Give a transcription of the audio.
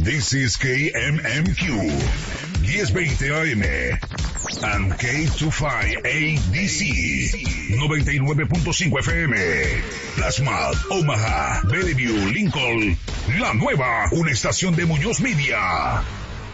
This is KMMQ 1020 AM and K25ADC 99.5 FM. Plasma, Omaha, Bellevue, Lincoln, La Nueva, una estación de Muñoz Media.